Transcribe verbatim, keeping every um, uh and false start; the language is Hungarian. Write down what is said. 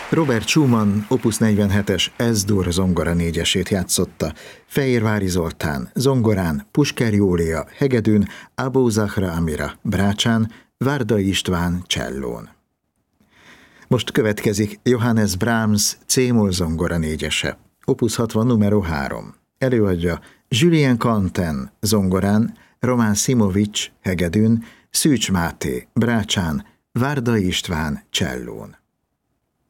Robert Schumann opus negyvenhetes Ez-dur zongora négyesét játszotta. Fehérvári Zoltán zongorán, Pusker Júlia hegedűn, Abou Zahra Amira brácsán, Várdai István csellón. Most következik Johannes Brahms C-moll zongora négyese, opus hatvan numero három. Előadja Julien Canten zongorán, Román Simovics hegedűn, Szűcs Máté brácsán, Várdai István csellón.